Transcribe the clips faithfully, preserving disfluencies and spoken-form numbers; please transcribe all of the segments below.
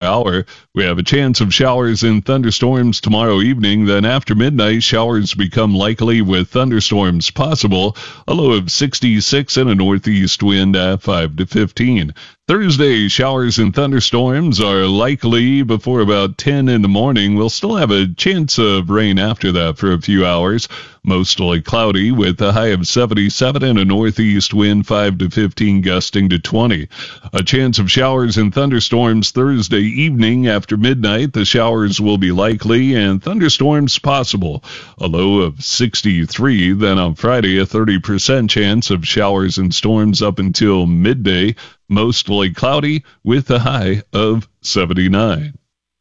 hour. We have a chance of showers and thunderstorms tomorrow evening. Then after midnight, showers become likely with thunderstorms possible. A low of sixty-six and a northeast wind at five to fifteen. Thursday, showers and thunderstorms are likely before about ten in the morning. We'll still have a chance of rain after that for a few hours. Mostly cloudy with a high of seventy-seven and a northeast wind five to fifteen gusting to twenty. A chance of showers and thunderstorms Thursday evening after midnight. The showers will be likely and thunderstorms possible. A low of sixty-three. Then on Friday, a thirty percent chance of showers and storms up until midday. Mostly cloudy with a high of seventy-nine.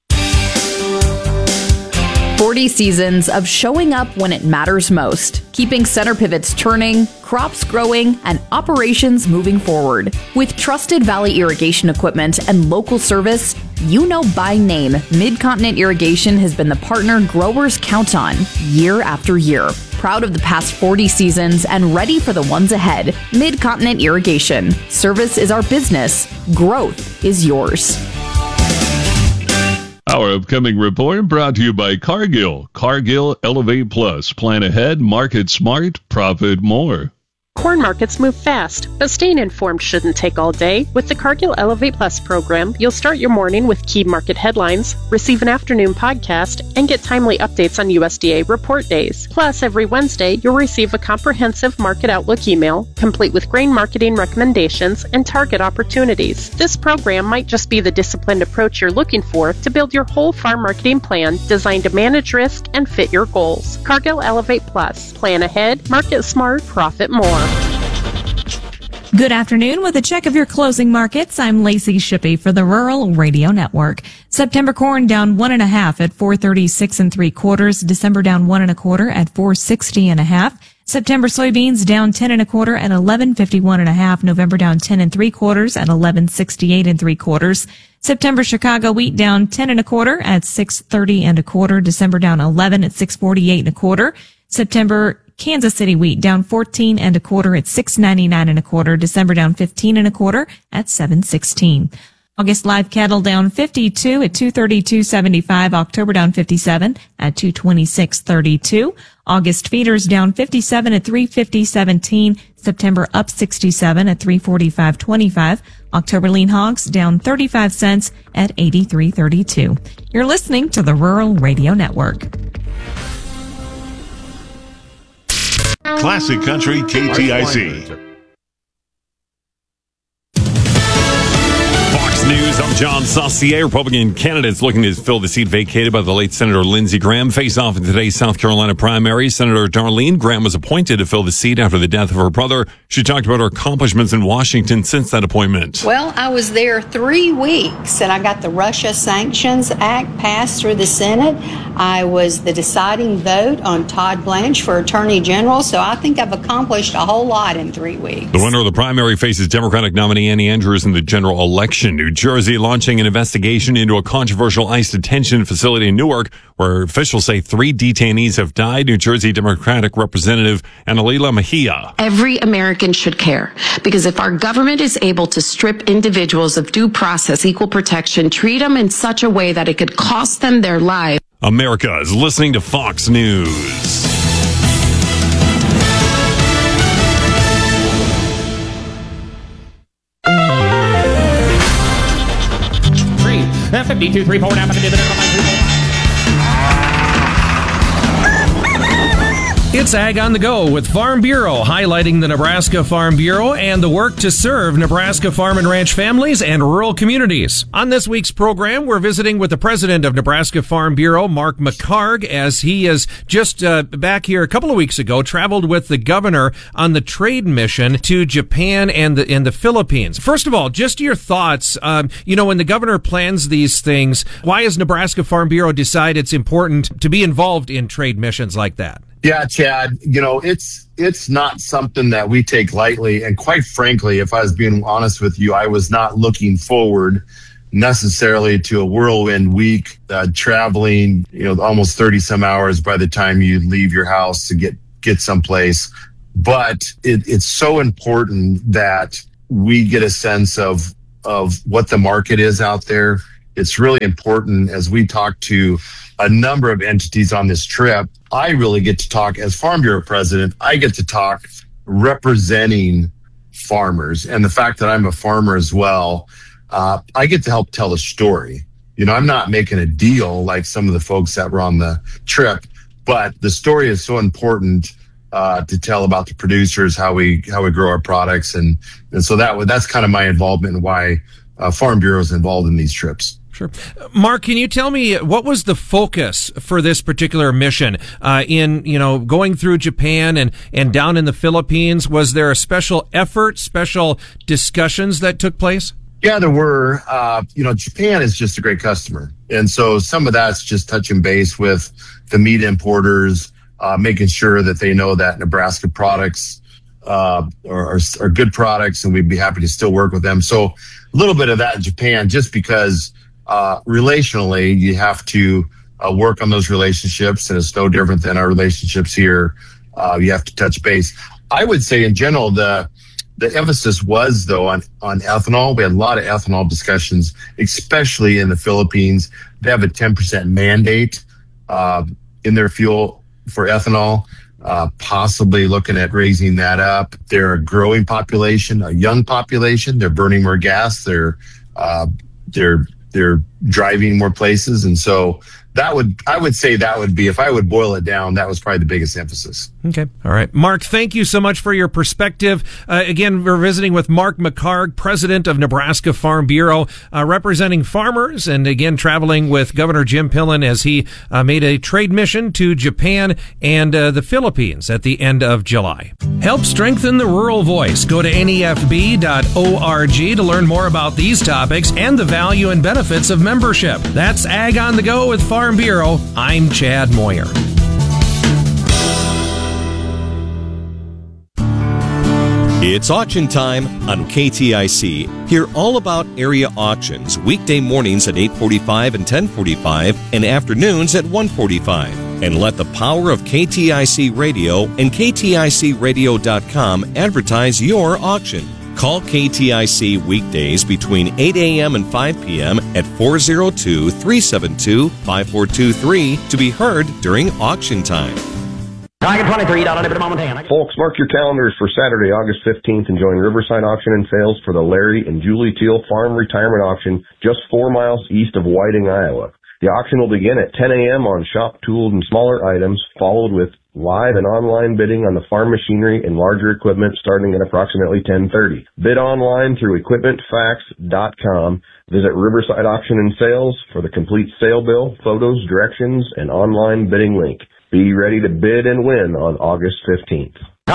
forty seasons of showing up when it matters most, keeping center pivots turning, crops growing, and operations moving forward. With trusted Valley irrigation equipment and local service, you know by name, Mid-Continent Irrigation has been the partner growers count on year after year. Proud of the past forty seasons and ready for the ones ahead. Mid-Continent Irrigation. Service is our business. Growth is yours. Our upcoming report brought to you by Cargill. Cargill Elevate Plus. Plan ahead, market smart, profit more. Corn markets move fast, but staying informed shouldn't take all day. With the Cargill Elevate Plus program, you'll start your morning with key market headlines, receive an afternoon podcast, and get timely updates on U S D A report days. Plus, every Wednesday, you'll receive a comprehensive market outlook email, complete with grain marketing recommendations and target opportunities. This program might just be the disciplined approach you're looking for to build your whole farm marketing plan designed to manage risk and fit your goals. Cargill Elevate Plus. Plan ahead, market smart, profit more. Good afternoon. With a check of your closing markets, I'm Lacey Shippey for the Rural Radio Network. September corn down one and a half at four thirty-six and three quarters. December down one and a quarter at four sixty and a half. September soybeans down ten and a quarter at eleven fifty-one and a half. November down ten and three quarters at eleven sixty-eight and three quarters. September Chicago wheat down ten and a quarter at six thirty and a quarter. December down eleven at six forty-eight and a quarter. September Kansas City wheat down fourteen and a quarter at six ninety-nine and a quarter. December down fifteen and a quarter at seven sixteen. August live cattle down fifty-two at two thirty-two seventy-five. October down fifty-seven at two twenty-six thirty-two. August feeders down fifty-seven at three fifty seventeen. September up sixty-seven at three forty-five twenty-five. October lean hogs down thirty-five cents at eighty-three thirty-two. You're listening to the Rural Radio Network. Classic Country K T I C. Fox News, I'm John Saucier. Republican candidates looking to fill the seat vacated by the late Senator Lindsey Graham face off in today's South Carolina primary. Senator Darlene Graham was appointed to fill the seat after the death of her brother. She talked about her accomplishments in Washington since that appointment. Well, I was there three weeks and I got the Russia Sanctions Act passed through the Senate. I was the deciding vote on Todd Blanche for Attorney General, so I think I've accomplished a whole lot in three weeks. The winner of the primary faces Democratic nominee Annie Andrews in the general election. New Jersey launching an investigation into a controversial ICE detention facility in Newark, where officials say three detainees have died. New Jersey Democratic Representative Annalila Mejia. Every American should care, because if our government is able to strip individuals of due process, equal protection, treat them in such a way that it could cost them their lives. America is listening to Fox News. Three, fifty-two, three, four, nine, three, four. It's Ag on the Go with Farm Bureau, highlighting the Nebraska Farm Bureau and the work to serve Nebraska farm and ranch families and rural communities. On this week's program, we're visiting with the president of Nebraska Farm Bureau, Mark McHargue, as he is just uh, back here a couple of weeks ago, traveled with the governor on the trade mission to Japan and the, and the Philippines. First of all, just your thoughts. Um, you know, when the governor plans these things, why has Nebraska Farm Bureau decide it's important to be involved in trade missions like that? Yeah, Chad, you know, it's it's not something that we take lightly. And quite frankly, if I was being honest with you, I was not looking forward necessarily to a whirlwind week, uh, traveling, you know, almost thirty some hours by the time you leave your house to get, get someplace. But it, it's so important that we get a sense of, of what the market is out there. it's really important as we talk to a number of entities on this trip. I really get to talk as Farm Bureau president. I get to talk representing farmers, and the fact that I'm a farmer as well, uh, I get to help tell a story. You know, I'm not making a deal like some of the folks that were on the trip, but the story is so important uh, to tell about the producers, how we how we grow our products, and and so that that's kind of my involvement and why uh, Farm Bureau is involved in these trips. Sure. Mark, can you tell me what was the focus for this particular mission uh, in, you know, going through Japan and, and down in the Philippines? Was there a special effort, special discussions that took place? Yeah, there were. Uh, you know, Japan is just a great customer. And so some of that's just touching base with the meat importers, uh, making sure that they know that Nebraska products uh, are, are, are good products, and we'd be happy to still work with them. So a little bit of that in Japan, just because Uh, relationally, you have to uh, work on those relationships, and it's no different than our relationships here. Uh, you have to touch base. I would say, in general, the the emphasis was, though, on on ethanol. We had a lot of ethanol discussions, especially in the Philippines. They have a ten percent mandate uh, in their fuel for ethanol. Uh, possibly looking at raising that up. They're a growing population, a young population. They're burning more gas. They're uh, they're They're driving more places. And so that would, I would say that would be, if I would boil it down, that was probably the biggest emphasis. Okay. All right. Mark, thank you so much for your perspective. Uh, again, we're visiting with Mark McHargue, president of Nebraska Farm Bureau, uh, representing farmers, and again, traveling with Governor Jim Pillen as he uh, made a trade mission to Japan and uh, the Philippines at the end of July. Help strengthen the rural voice. Go to N E F B dot org to learn more about these topics and the value and benefits of membership. That's Ag on the Go with Farm Bureau. I'm Chad Moyer. It's auction time on K T I C. Hear all about area auctions weekday mornings at eight forty-five and ten forty-five and afternoons at one forty-five. And let the power of K T I C Radio and K T I C radio dot com advertise your auction. Call K T I C weekdays between eight a.m. and five p.m. at four oh two, three seven two, five four two three to be heard during auction time. Folks, mark your calendars for Saturday, August fifteenth, and join Riverside Auction and Sales for the Larry and Julie Teal Farm Retirement Auction just four miles east of Whiting, Iowa. The auction will begin at ten a.m. on shop tools and smaller items, followed with live and online bidding on the farm machinery and larger equipment starting at approximately ten thirty. Bid online through equipment facts dot com. Visit Riverside Auction and Sales for the complete sale bill, photos, directions, and online bidding link. Be ready to bid and win on August fifteenth.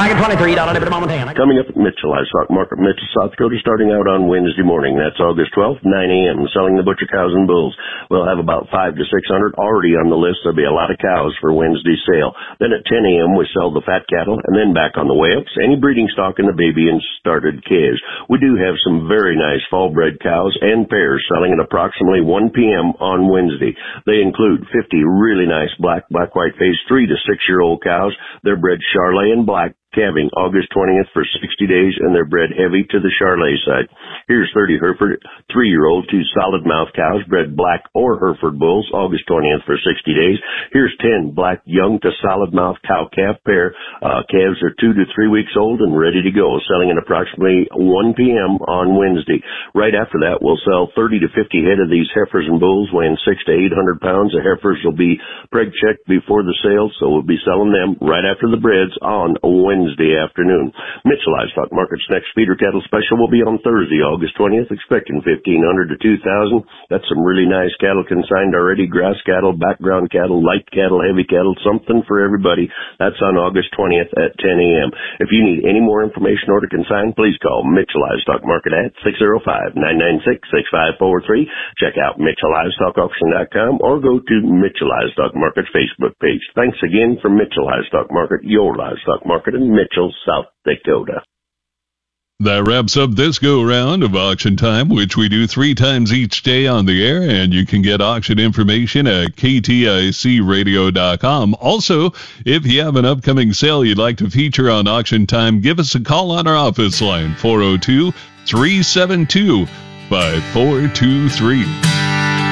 Coming up at Mitchell Livestock Market, Mitchell, South Dakota, starting out on Wednesday morning. That's August twelfth, nine a.m., selling the butcher cows and bulls. We'll have about five to six hundred already on the list. There'll be a lot of cows for Wednesday's sale. Then at ten a.m., we sell the fat cattle, and then back on the way ups, any breeding stock in the baby and started calves. We do have some very nice fall-bred cows and pairs selling at approximately one p.m. on Wednesday. They include fifty really nice black, black-white face, three to six-year-old cows. They're bred Charolais and black, calving August twentieth for sixty days, and they're bred heavy to the Charolais side. Here's thirty Hereford three-year-old, two solid mouth cows, bred black or Hereford bulls, August twentieth for sixty days. Here's ten black young to solid mouth cow calf pair. Uh, calves are two to three weeks old and ready to go, selling at approximately one p.m. on Wednesday. Right after that, we'll sell thirty to fifty head of these heifers and bulls weighing six to eight hundred pounds. The heifers will be preg checked before the sale, so we'll be selling them right after the breds on Wednesday. Wednesday afternoon. Mitchell Livestock Market's next feeder cattle special will be on Thursday, August twentieth, expecting fifteen hundred to two thousand. That's some really nice cattle consigned already, grass cattle, background cattle, light cattle, heavy cattle, something for everybody. That's on August twentieth at ten a.m. If you need any more information or to consign, please call Mitchell Livestock Market at six oh five, nine nine six, six five four three. Check out Mitchell Livestock Auction dot com or go to Mitchell Livestock Market's Facebook page. Thanks again from Mitchell Livestock Market, your livestock market in Mitchell, South Dakota. That wraps up this go-round of Auction Time, which we do three times each day on the air, and you can get auction information at K T I C radio dot com. Also, if you have an upcoming sale you'd like to feature on Auction Time, give us a call on our office line, four oh two, three seven two, five four two three.